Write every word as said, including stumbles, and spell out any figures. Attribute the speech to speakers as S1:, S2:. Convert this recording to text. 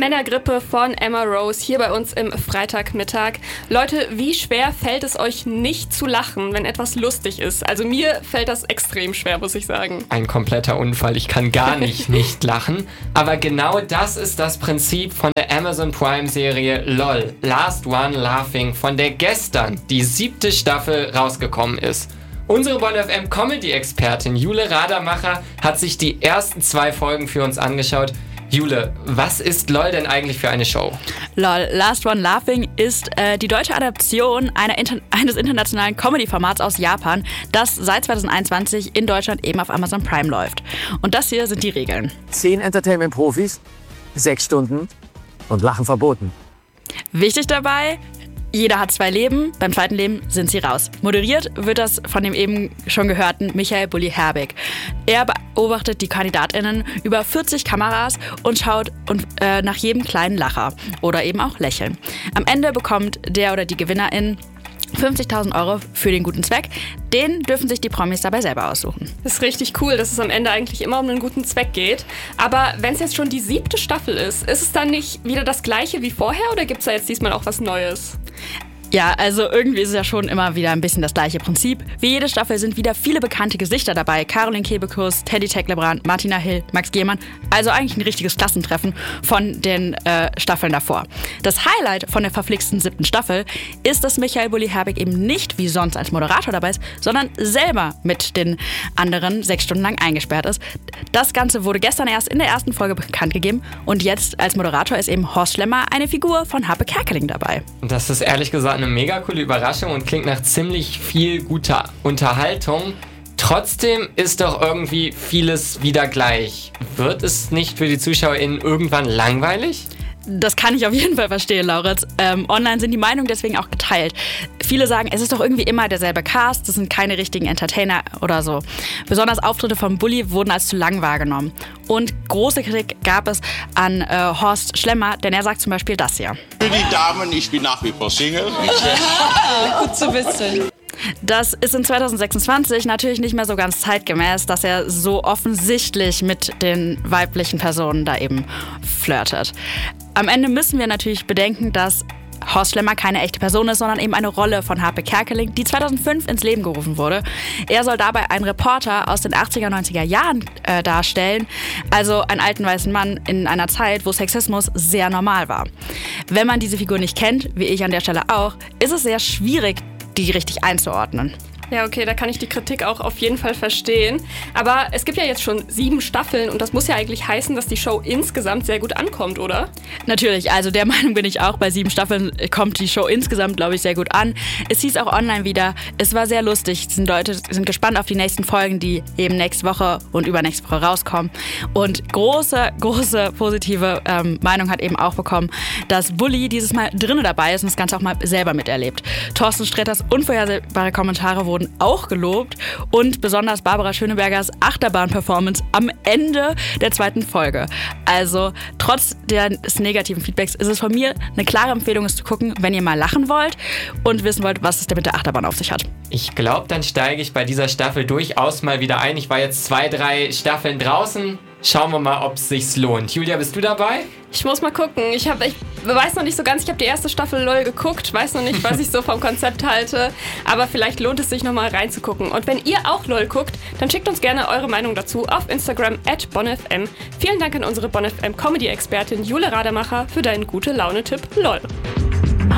S1: Männergrippe von Emma Rose hier bei uns im Freitagmittag. Leute, wie schwer fällt es euch nicht zu lachen, wenn etwas lustig ist? Also mir fällt das extrem schwer, muss ich sagen.
S2: Ein kompletter Unfall. Ich kann gar nicht nicht lachen. Aber genau das ist das Prinzip von der Amazon Prime-Serie LOL, Last One Laughing, von der gestern die siebte Staffel rausgekommen ist. Unsere Bonn F M Comedy-Expertin Jule Radermacher hat sich die ersten zwei Folgen für uns angeschaut. Jule, was ist LOL denn eigentlich für eine Show?
S3: LOL, Last One Laughing ist äh, die deutsche Adaption einer Inter- eines internationalen Comedy-Formats aus Japan, das seit zwanzig einundzwanzig in Deutschland eben auf Amazon Prime läuft. Und das hier sind die Regeln.
S4: Zehn Entertainment-Profis, sechs Stunden und Lachen verboten.
S3: Wichtig dabei: jeder hat zwei Leben, beim zweiten Leben sind sie raus. Moderiert wird das von dem eben schon gehörten Michael Bulli Herbig. Er beobachtet die KandidatInnen über vierzig Kameras und schaut und, äh, nach jedem kleinen Lacher oder eben auch Lächeln. Am Ende bekommt der oder die Gewinnerin fünfzigtausend Euro für den guten Zweck. Den dürfen sich die Promis dabei selber aussuchen.
S1: Das ist richtig cool, dass es am Ende eigentlich immer um einen guten Zweck geht. Aber wenn es jetzt schon die siebte Staffel ist, ist es dann nicht wieder das Gleiche wie vorher oder gibt es da jetzt diesmal auch was Neues?
S3: Ja, also irgendwie ist es ja schon immer wieder ein bisschen das gleiche Prinzip. Wie jede Staffel sind wieder viele bekannte Gesichter dabei. Caroline Kebekus, Teddy Tecklebrand, Martina Hill, Max Gehmann. Also eigentlich ein richtiges Klassentreffen von den äh, Staffeln davor. Das Highlight von der verflixten siebten Staffel ist, dass Michael Bulli Herbig eben nicht wie sonst als Moderator dabei ist, sondern selber mit den anderen sechs Stunden lang eingesperrt ist. Das Ganze wurde gestern erst in der ersten Folge bekannt gegeben und jetzt als Moderator ist eben Horst Schlemmer, eine Figur von Harpe Kerkeling, dabei.
S2: Das ist ehrlich gesagt eine mega coole Überraschung und klingt nach ziemlich viel guter Unterhaltung. Trotzdem ist doch irgendwie vieles wieder gleich. Wird es nicht für die ZuschauerInnen irgendwann langweilig?
S3: Das kann ich auf jeden Fall verstehen, Lauritz. Ähm, online sind die Meinungen deswegen auch geteilt. Viele sagen, es ist doch irgendwie immer derselbe Cast, das sind keine richtigen Entertainer oder so. Besonders Auftritte von Bulli wurden als zu lang wahrgenommen. Und große Kritik gab es an äh, Horst Schlemmer, denn er sagt zum Beispiel das hier.
S5: Für die Damen, ich bin nach wie vor Single.
S6: Gut zu wissen.
S3: Das ist in zwanzig sechsundzwanzig natürlich nicht mehr so ganz zeitgemäß, dass er so offensichtlich mit den weiblichen Personen da eben flirtet. Am Ende müssen wir natürlich bedenken, dass Horst Schlemmer keine echte Person ist, sondern eben eine Rolle von Harpe Kerkeling, die zweitausendfünf ins Leben gerufen wurde. Er soll dabei einen Reporter aus den achtziger, neunziger Jahren äh, darstellen, also einen alten weißen Mann in einer Zeit, wo Sexismus sehr normal war. Wenn man diese Figur nicht kennt, wie ich an der Stelle auch, ist es sehr schwierig, die richtig einzuordnen.
S1: Ja, okay, da kann ich die Kritik auch auf jeden Fall verstehen. Aber es gibt ja jetzt schon sieben Staffeln und das muss ja eigentlich heißen, dass die Show insgesamt sehr gut ankommt, oder?
S3: Natürlich, also der Meinung bin ich auch. Bei sieben Staffeln kommt die Show insgesamt, glaube ich, sehr gut an. Es hieß auch online wieder, es war sehr lustig. Die Leute sind gespannt auf die nächsten Folgen, die eben nächste Woche und übernächste Woche rauskommen. Und große, große positive ähm, Meinung hat eben auch bekommen, dass Bulli dieses Mal drinnen dabei ist und das Ganze auch mal selber miterlebt. Thorsten Sträters unvorhersehbare Kommentare wurden auch gelobt und besonders Barbara Schönebergers Achterbahn-Performance am Ende der zweiten Folge. Also trotz des negativen Feedbacks ist es von mir eine klare Empfehlung, es zu gucken, wenn ihr mal lachen wollt und wissen wollt, was es denn mit der Achterbahn auf sich hat.
S2: Ich glaube, dann steige ich bei dieser Staffel durchaus mal wieder ein. Ich war jetzt zwei, drei Staffeln draußen. Schauen wir mal, ob es sich lohnt. Julia, bist du dabei?
S1: Ich muss mal gucken. Ich, hab, ich weiß noch nicht so ganz, ich habe die erste Staffel LOL geguckt, weiß noch nicht, was ich so vom Konzept halte, aber vielleicht lohnt es sich noch mal reinzugucken. Und wenn ihr auch LOL guckt, dann schickt uns gerne eure Meinung dazu auf Instagram at bonnfm. Vielen Dank an unsere Bonn F M Comedy-Expertin Jule Radermacher für deinen Gute-Laune-Tipp LOL.